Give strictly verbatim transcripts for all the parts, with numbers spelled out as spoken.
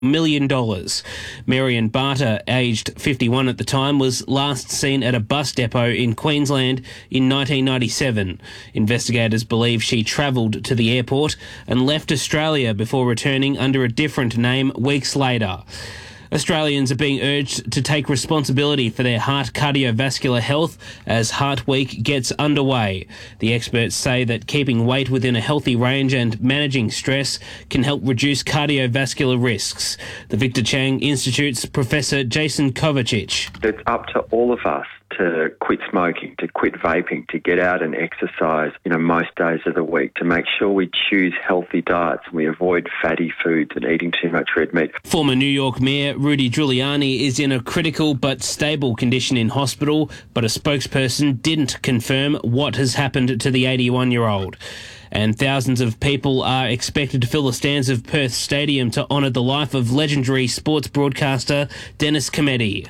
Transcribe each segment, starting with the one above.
million dollars. Marion Barter, aged fifty-one at the time, was last seen at a bus depot in Queensland in nineteen ninety-seven. Investigators believe she travelled to the airport and left Australia before returning under a different name weeks later. Australians are being urged to take responsibility for their heart cardiovascular health as Heart Week gets underway. The experts say that keeping weight within a healthy range and managing stress can help reduce cardiovascular risks. The Victor Chang Institute's Professor Jason Kovacic. It's up to all of us to quit smoking, to quit vaping, to get out and exercise, you know, most days of the week, to make sure we choose healthy diets and we avoid fatty foods and eating too much red meat. Former New York Mayor Rudy Giuliani is in a critical but stable condition in hospital, but a spokesperson didn't confirm what has happened to the eighty-one-year-old. And thousands of people are expected to fill the stands of Perth Stadium to honour the life of legendary sports broadcaster Dennis Cometti.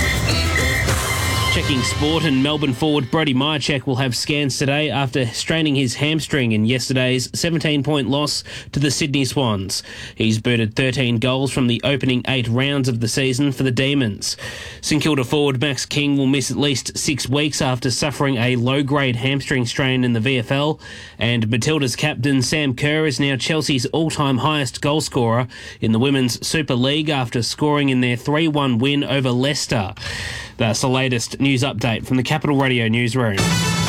Checking sport, and Melbourne forward Brody Myercheck will have scans today after straining his hamstring in yesterday's seventeen-point loss to the Sydney Swans. He's booted thirteen goals from the opening eight rounds of the season for the Demons. St Kilda forward Max King will miss at least six weeks after suffering a low-grade hamstring strain in the V F L, and Matilda's captain Sam Kerr is now Chelsea's all-time highest goalscorer in the Women's Super League after scoring in their three one win over Leicester. That's the latest news update from the Capital Radio newsroom.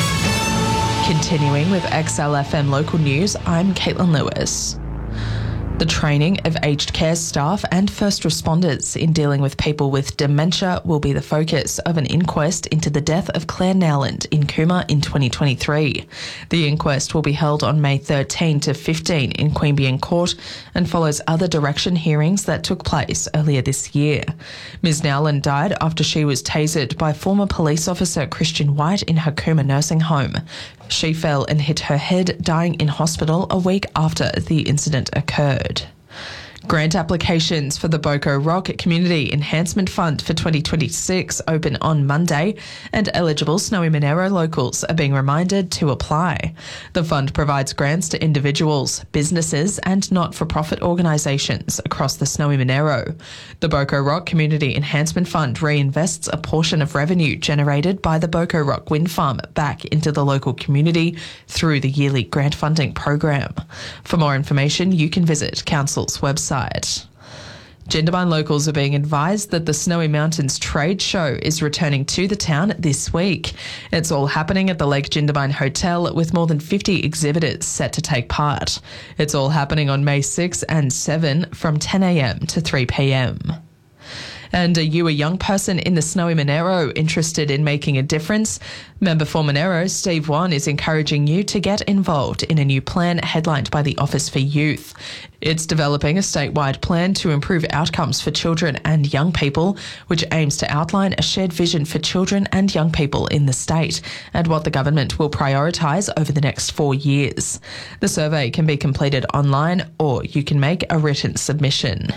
Continuing with X L F M local news, I'm Caitlin Lewis. The training of aged care staff and first responders in dealing with people with dementia will be the focus of an inquest into the death of Claire Nowland in Cooma in twenty twenty-three. The inquest will be held on May thirteenth to fifteenth in Queanbeyan Court and follows other direction hearings that took place earlier this year. Miz Nowland died after she was tasered by former police officer Christian White in her Cooma nursing home. She fell and hit her head, dying in hospital a week after the incident occurred. Grant applications for the Boco Rock Community Enhancement Fund for twenty twenty-six open on Monday, and eligible Snowy Monero locals are being reminded to apply. The fund provides grants to individuals, businesses and not-for-profit organisations across the Snowy Monero. The Boco Rock Community Enhancement Fund reinvests a portion of revenue generated by the Boco Rock Wind Farm back into the local community through the yearly grant funding program. For more information, you can visit Council's website. Jindabyne locals are being advised that the Snowy Mountains Trade Show is returning to the town this week. It's all happening at the Lake Jindabyne Hotel with more than fifty exhibitors set to take part. It's all happening on May sixth and seventh from ten a.m. to three p.m. And are you a young person in the Snowy Monero interested in making a difference? Member for Monero, Steve Wan, is encouraging you to get involved in a new plan headlined by the Office for Youth. It's developing a statewide plan to improve outcomes for children and young people, which aims to outline a shared vision for children and young people in the state and what the government will prioritise over the next four years. The survey can be completed online or you can make a written submission.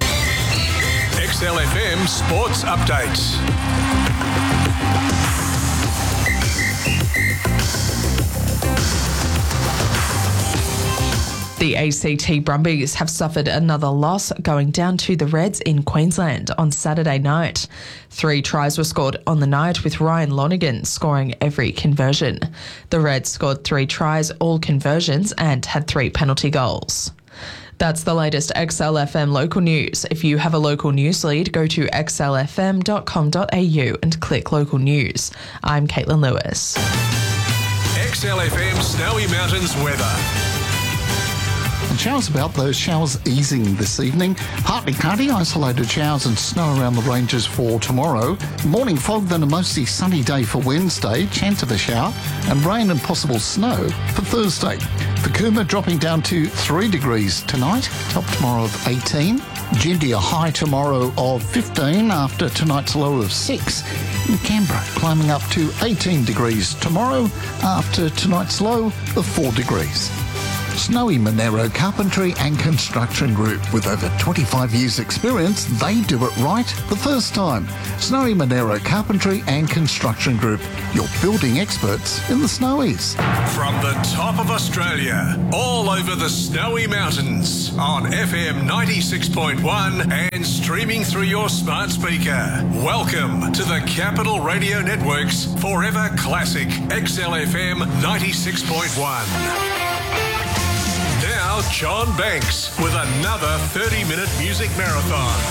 X L F M Sports Updates. The A C T Brumbies have suffered another loss, going down to the Reds in Queensland on Saturday night. Three tries were scored on the night, with Ryan Lonergan scoring every conversion. The Reds scored three tries, all conversions, and had three penalty goals. That's the latest X L F M local news. If you have a local news lead, go to x l f m dot com dot a u and click local news. I'm Caitlin Lewis. X L F M Snowy Mountains weather. And showers about, those showers easing this evening. Partly cloudy, isolated showers and snow around the ranges for tomorrow. Morning fog, then a mostly sunny day for Wednesday. Chance of a shower and rain and possible snow for Thursday. For Cooma, dropping down to three degrees tonight. Top tomorrow of eighteen. Jindy, a high tomorrow of fifteen after tonight's low of six. In Canberra, climbing up to eighteen degrees tomorrow after tonight's low of four degrees. Snowy Monero Carpentry and Construction Group. With over twenty-five years experience, they do it right the first time. Snowy Monero Carpentry and Construction Group, your building experts in the Snowies. From the top of Australia, all over the snowy mountains, on F M ninety-six point one and streaming through your smart speaker. Welcome to the Capital Radio Network's Forever Classic X L F M ninety-six point one. Now, John Banks with another thirty-minute music marathon.